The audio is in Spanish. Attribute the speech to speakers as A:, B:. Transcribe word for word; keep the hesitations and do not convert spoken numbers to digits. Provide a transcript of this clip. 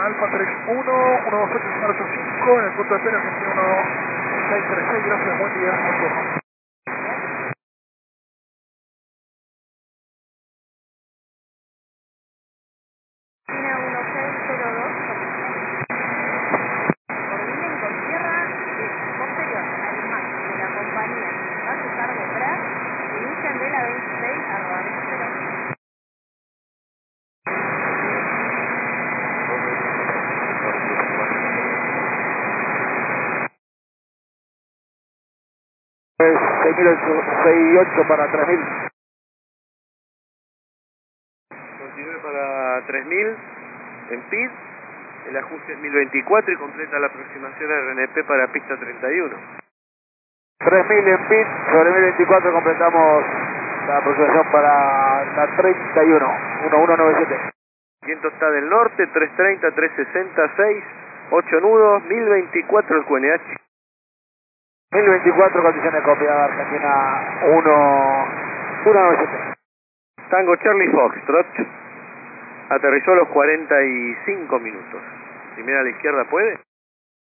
A: Alfa tres uno, uno dos ocho cero ocho cinco, en el punto de espera Argentina uno seis tres seis, gracias, buen día, buen turno.
B: Argentina uno seis cero dos, coordinen con tierra eh, posterior al M A C de la compañía que va a estar detrás, inician de la veintiséis arroba cero.
A: seis mil sesenta y ocho para tres mil.
C: Continúe para tres mil en P I D, el ajuste es mil veinticuatro y completa la aproximación R N P para pista treinta y uno.
A: tres mil en P I D, sobre mil veinticuatro completamos la aproximación para la treinta y uno, uno uno nueve siete.
C: Viento está del norte, trescientos treinta, trescientos sesenta, seis, ocho nudos, mil veinticuatro el Q N H.
A: mil veinticuatro, condiciones de copia, Argentina uno uno nueve siete.
C: Tango Charlie Foxtrot, aterrizó a los cuarenta y cinco minutos. Primera a la izquierda, ¿puede?